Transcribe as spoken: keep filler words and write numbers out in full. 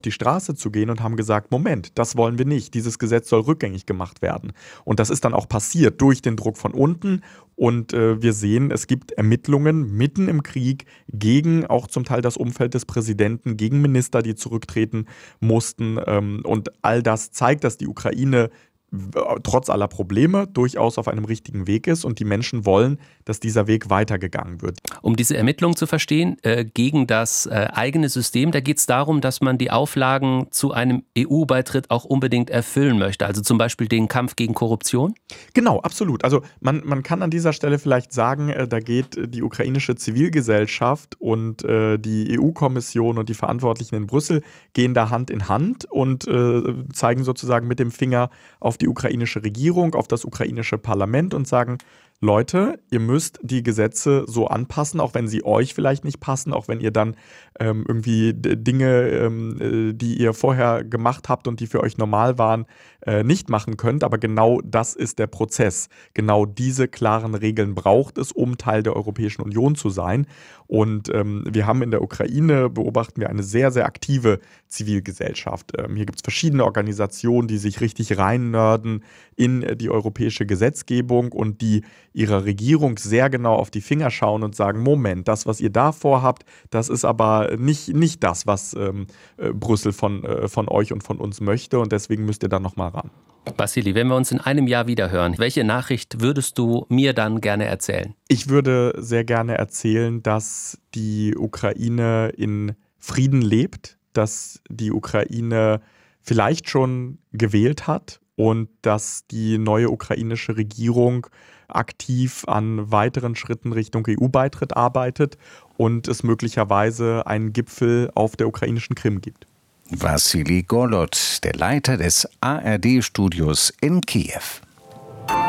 die Straße zu gehen und haben gesagt, Moment, das wollen wir nicht, dieses Gesetz soll rückgängig gemacht werden. Und das ist dann auch passiert durch den Druck von unten und äh, wir sehen, es gibt Ermittlungen mitten im Krieg gegen auch zum Teil das Umfeld des Präsidenten, gegen Minister, die zurücktreten mussten ähm, und all das zeigt, dass die Ukraine trotz aller Probleme durchaus auf einem richtigen Weg ist und die Menschen wollen, dass dieser Weg weitergegangen wird. Um diese Ermittlungen zu verstehen, äh, gegen das äh, eigene System, da geht es darum, dass man die Auflagen zu einem E U-Beitritt auch unbedingt erfüllen möchte, also zum Beispiel den Kampf gegen Korruption? Genau, absolut. Also man, man kann an dieser Stelle vielleicht sagen, äh, da geht die ukrainische Zivilgesellschaft und äh, die E U-Kommission und die Verantwortlichen in Brüssel gehen da Hand in Hand und äh, zeigen sozusagen mit dem Finger auf die ukrainische Regierung, auf das ukrainische Parlament und sagen, Leute, ihr müsst die Gesetze so anpassen, auch wenn sie euch vielleicht nicht passen, auch wenn ihr dann ähm, irgendwie d- Dinge, ähm, die ihr vorher gemacht habt und die für euch normal waren, äh, nicht machen könnt. Aber genau das ist der Prozess. Genau diese klaren Regeln braucht es, um Teil der Europäischen Union zu sein. Und ähm, wir haben in der Ukraine, beobachten wir eine sehr, sehr aktive Zivilgesellschaft. Ähm, hier gibt es verschiedene Organisationen, die sich richtig reinnörden in die europäische Gesetzgebung und die ihrer Regierung sehr genau auf die Finger schauen und sagen, Moment, das, was ihr da vorhabt, das ist aber nicht, nicht das, was ähm, äh, Brüssel von, äh, von euch und von uns möchte und deswegen müsst ihr da nochmal ran. Wassili, wenn wir uns in einem Jahr wieder hören, welche Nachricht würdest du mir dann gerne erzählen? Ich würde sehr gerne erzählen, dass die Ukraine in Frieden lebt, dass die Ukraine vielleicht schon gewählt hat und dass die neue ukrainische Regierung aktiv an weiteren Schritten Richtung E U-Beitritt arbeitet und es möglicherweise einen Gipfel auf der ukrainischen Krim gibt. Wassili Golod, der Leiter des A R D-Studios in Kiew.